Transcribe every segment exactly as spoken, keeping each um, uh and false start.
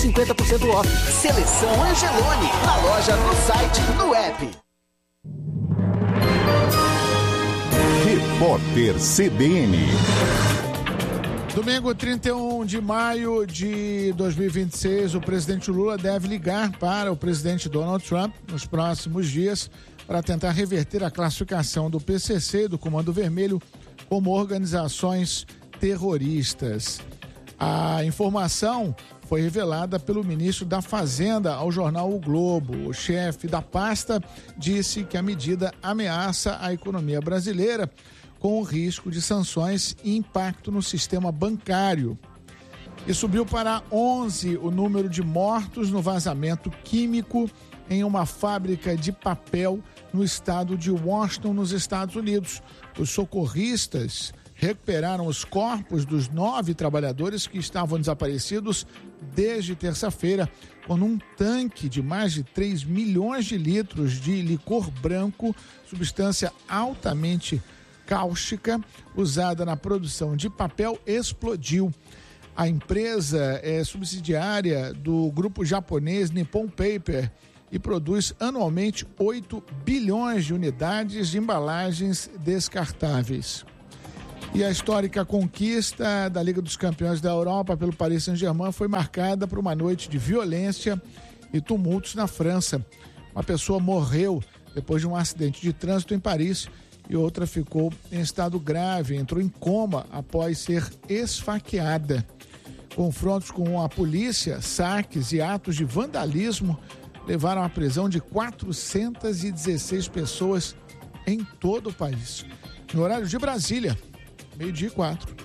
cinquenta por cento off. Seleção Angelone, na loja, no site, no app. Repórter C B N. Domingo, trinta e um de maio de dois mil e vinte e seis, o presidente Lula deve ligar para o presidente Donald Trump nos próximos dias para tentar reverter a classificação do P C C e do Comando Vermelho como organizações terroristas. A informação foi revelada pelo ministro da Fazenda ao jornal O Globo. O chefe da pasta disse que a medida ameaça a economia brasileira com o risco de sanções e impacto no sistema bancário. E subiu para onze o número de mortos no vazamento químico em uma fábrica de papel no estado de Washington, nos Estados Unidos. Os socorristas recuperaram os corpos dos nove trabalhadores que estavam desaparecidos desde terça-feira, com um tanque de mais de três milhões de litros de licor branco, substância altamente cáustica, usada na produção de papel, explodiu. A empresa é subsidiária do grupo japonês Nippon Paper e produz anualmente oito bilhões de unidades de embalagens descartáveis. E a histórica conquista da Liga dos Campeões da Europa pelo Paris Saint-Germain foi marcada por uma noite de violência e tumultos na França. Uma pessoa morreu depois de um acidente de trânsito em Paris e outra ficou em estado grave, entrou em coma após ser esfaqueada. Confrontos com a polícia, saques e atos de vandalismo levaram à prisão de quatrocentas e dezesseis pessoas em todo o país. No horário de Brasília, meio-dia e quatro.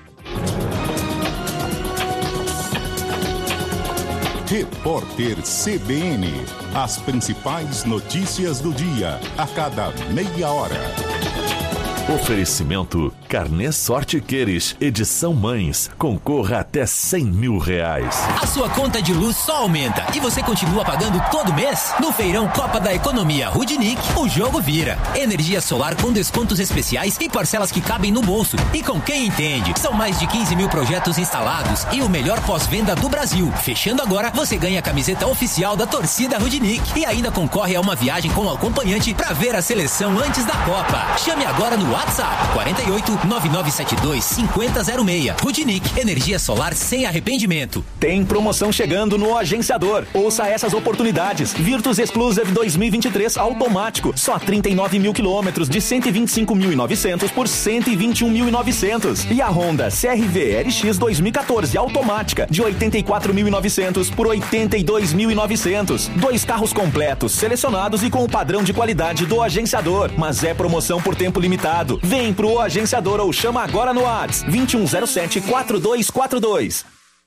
Repórter C B N. As principais notícias do dia, a cada meia hora. Oferecimento Carnê Sorte Queires, edição Mães. Concorra até cem mil reais. A sua conta de luz só aumenta e você continua pagando todo mês? No feirão Copa da Economia Rudnick, o jogo vira. Energia solar com descontos especiais e parcelas que cabem no bolso. E com quem entende. São mais de quinze mil projetos instalados e o melhor pós-venda do Brasil. Fechando agora, você ganha a camiseta oficial da torcida Rudnick e ainda concorre a uma viagem com o acompanhante para ver a seleção antes da Copa. Chame agora no WhatsApp quarenta e oito, nove nove sete dois, cinco zero zero seis. Rudnick, energia solar sem arrependimento. Tem promoção chegando no Agenciador. Ouça essas oportunidades. Virtus Exclusive dois mil e vinte e três automático. Só trinta e nove mil quilômetros de cento e vinte e cinco mil e novecentos por cento e vinte e um mil e novecentos. E a Honda C R V L X dois mil e quatorze automática de oitenta e quatro mil e novecentos por oitenta e dois mil e novecentos. Dois carros completos, selecionados e com o padrão de qualidade do Agenciador. Mas é promoção por tempo limitado. Vem pro Agenciador ou chama agora no WhatsApp vinte e um zero sete, quatro dois quatro dois.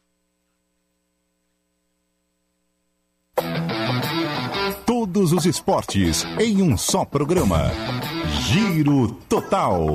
Todos os esportes em um só programa. Giro Total.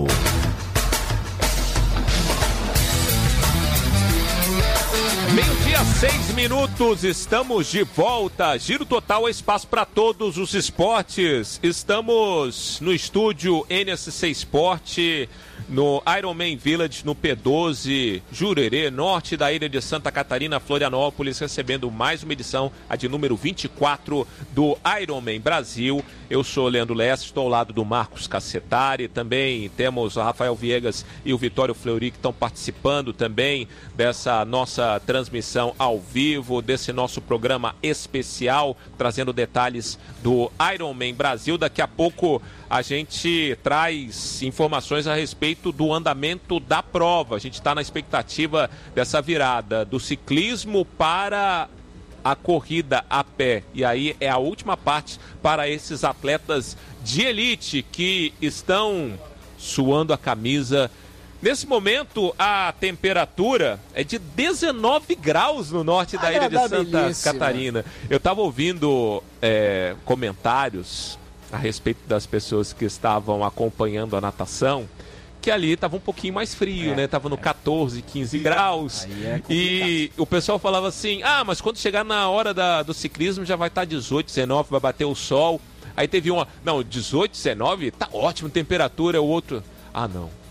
Meio-dia, seis minutos, estamos de volta. Giro Total é espaço para todos os esportes. Estamos no estúdio N S C Esporte, no Ironman Village, no P doze, Jurerê, norte da ilha de Santa Catarina, Florianópolis, recebendo mais uma edição, a de número vinte e quatro do Ironman Brasil. Eu sou Leandro Lessa, estou ao lado do Marcos Cassetari, também temos o Rafael Viegas e o Vitório Fleury, que estão participando também dessa nossa transmissão ao vivo, desse nosso programa especial, trazendo detalhes do Ironman Brasil. Daqui a pouco a gente traz informações a respeito do andamento da prova. A gente está na expectativa dessa virada do ciclismo para a corrida a pé. E aí é a última parte para esses atletas de elite que estão suando a camisa. Nesse momento, a temperatura é de dezenove graus no norte da ilha de Santa Catarina. Eu estava ouvindo é, comentários a respeito das pessoas que estavam acompanhando a natação, que ali estava um pouquinho mais frio, é, né? Tava no catorze, quinze graus. É e o pessoal falava assim, ah, mas quando chegar na hora da, do ciclismo já vai estar dezoito, dezenove, vai bater o sol. Aí teve uma, não, dezoito, dezenove, tá ótimo, temperatura. O outro, ah, não,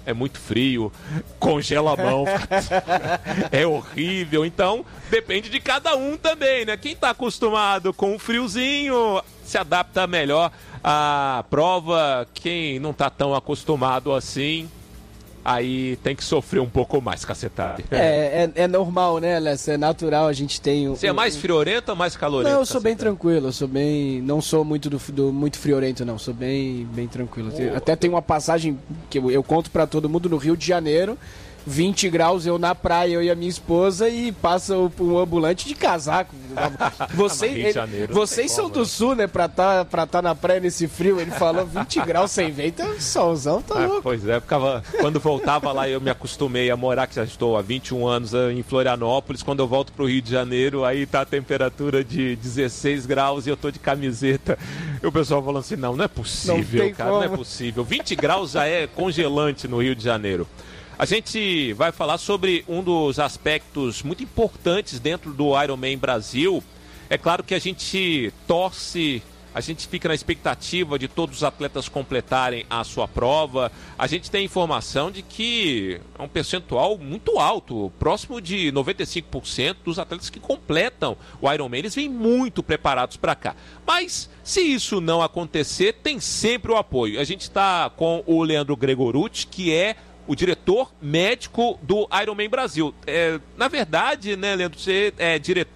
é muito frio, congela a mão, é horrível. Então, depende de cada um também, né? Quem está acostumado com o friozinho se adapta melhor à prova. Quem não está tão acostumado assim, aí tem que sofrer um pouco mais, cacetado. É, é, é normal, né, Alessio? É natural, a gente tem... Um, Você é mais friorento ou mais calorento? Não, eu sou bem tranquilo, eu sou bem... Não sou muito, do, do, muito friorento, não. Sou bem, bem tranquilo. Oh. Até tem uma passagem que eu, eu conto pra todo mundo no Rio de Janeiro. vinte graus, eu na praia, eu e a minha esposa, e passa um ambulante de casaco. Você, ele, Janeiro, vocês são do sul, né, pra tá, pra tá na praia nesse frio. Ele falou vinte graus sem vento, é um solzão, tá ah, louco. Pois é, ficava, quando voltava lá, eu me acostumei a morar, que já estou há vinte e um anos em Florianópolis. Quando eu volto pro Rio de Janeiro, aí tá a temperatura de dezesseis graus e eu tô de camiseta. E o pessoal falando assim, não, não é possível, não cara, como. Não é possível. vinte graus já é congelante no Rio de Janeiro. A gente vai falar sobre um dos aspectos muito importantes dentro do Ironman Brasil. É claro que a gente torce, a gente fica na expectativa de todos os atletas completarem a sua prova. A gente tem informação de que é um percentual muito alto, próximo de noventa e cinco por cento dos atletas que completam o Ironman, eles vêm muito preparados para cá. Mas se isso não acontecer, tem sempre o apoio. A gente está com o Leandro Gregorucci, que é o diretor médico do Ironman Brasil. É, na verdade, né, Leandro, você é, dire...